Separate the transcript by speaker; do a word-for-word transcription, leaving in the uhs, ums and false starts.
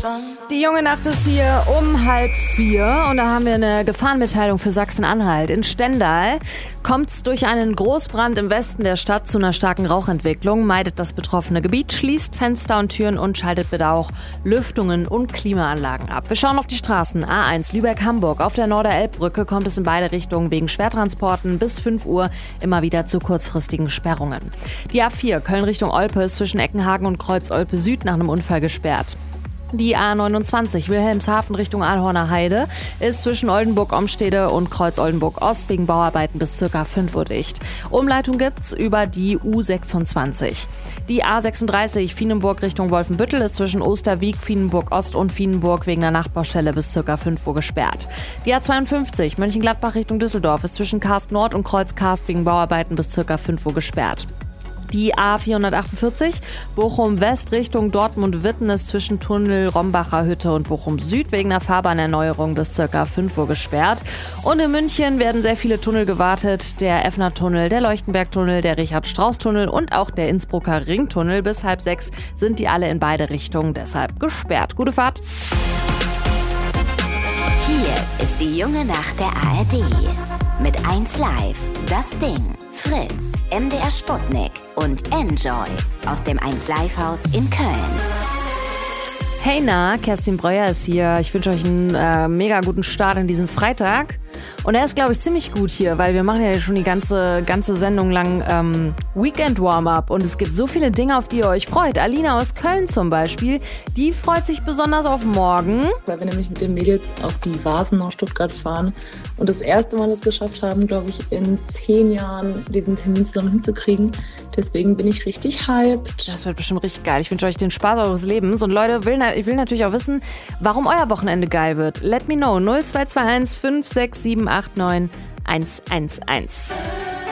Speaker 1: Die junge Nacht ist hier um halb vier und da haben wir eine Gefahrenmitteilung für Sachsen-Anhalt. In Stendal kommt es durch einen Großbrand im Westen der Stadt zu einer starken Rauchentwicklung. Meidet das betroffene Gebiet, schließt Fenster und Türen und schaltet bitte auch Lüftungen und Klimaanlagen ab. Wir schauen auf die Straßen. A eins Lübeck-Hamburg. Auf der Norderelbbrücke kommt es in beide Richtungen wegen Schwertransporten bis fünf Uhr immer wieder zu kurzfristigen Sperrungen. Die A vier Köln Richtung Olpe ist zwischen Eckenhagen und Kreuz Olpe Süd nach einem Unfall gesperrt. Die A neunundzwanzig Wilhelmshaven Richtung Aalhorner Heide ist zwischen Oldenburg-Omstede und Kreuz-Oldenburg-Ost wegen Bauarbeiten bis ca. fünf Uhr dicht. Umleitung gibt's über die U sechsundzwanzig. Die A sechsunddreißig Vienenburg Richtung Wolfenbüttel ist zwischen Osterwieck, Vienenburg-Ost und Vienenburg wegen einer Nachtbaustelle bis ca. fünf Uhr gesperrt. Die A zweiundfünfzig Mönchengladbach Richtung Düsseldorf ist zwischen Karst Nord und Kreuz Karst wegen Bauarbeiten bis ca. fünf Uhr gesperrt. Die A vierhundertachtundvierzig Bochum West Richtung Dortmund-Witten ist zwischen Tunnel Rombacher Hütte und Bochum Süd wegen einer Fahrbahnerneuerung bis ca. fünf Uhr gesperrt. Und in München werden sehr viele Tunnel gewartet. Der Effner-Tunnel, der Leuchtenberg-Tunnel, der Richard-Strauss-Tunnel und auch der Innsbrucker Ringtunnel. Bis halb sechs sind die alle in beide Richtungen deshalb gesperrt. Gute Fahrt!
Speaker 2: Hier ist die junge Nacht der A R D. Mit eins Live, das Ding, Fritz, M D R Sputnik und Enjoy aus dem eins Live Haus in Köln.
Speaker 1: Hey na, Kerstin Breuer ist hier. Ich wünsche euch einen äh, mega guten Start in diesen Freitag. Und er ist, glaube ich, ziemlich gut hier, weil wir machen ja schon die ganze, ganze Sendung lang ähm, Weekend-Warm-Up. Und es gibt so viele Dinge, auf die ihr euch freut. Alina aus Köln zum Beispiel, die freut sich besonders auf morgen.
Speaker 3: Weil wir nämlich mit den Mädels auf die Vasen nach Stuttgart fahren und das erste Mal es geschafft haben, glaube ich, in zehn Jahren diesen Termin zusammen hinzukriegen. Deswegen bin ich richtig hyped.
Speaker 1: Das wird bestimmt richtig geil. Ich wünsche euch den Spaß eures Lebens. Und Leute, will, ich will natürlich auch wissen, warum euer Wochenende geil wird. Let me know. null zwei zwei eins fünf sechs sieben acht neun eins eins eins.